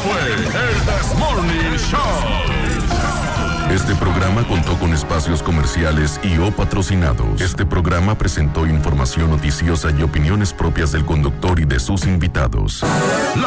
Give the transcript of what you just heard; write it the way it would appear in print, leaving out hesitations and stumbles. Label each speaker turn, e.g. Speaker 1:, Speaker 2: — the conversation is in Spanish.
Speaker 1: fue el This Morning Show. Este programa contó con espacios comerciales y o patrocinados. Este programa presentó información noticiosa y opiniones propias del conductor y de sus invitados.